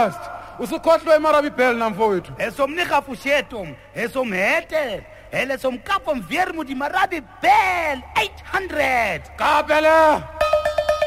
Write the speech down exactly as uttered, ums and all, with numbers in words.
Trust. Usukhohlwe eMarabi Bell namfowethu. Esomnika fushetom, esomhete, ele somkapo mviermu di Marabi Bell eight hundred. Kapele.